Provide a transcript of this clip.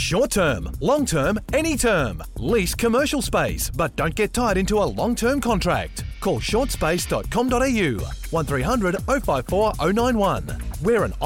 Short term, long term, any term. Lease commercial space, but don't get tied into a long-term contract. Call shortspace.com.au 1300 054 091. We're an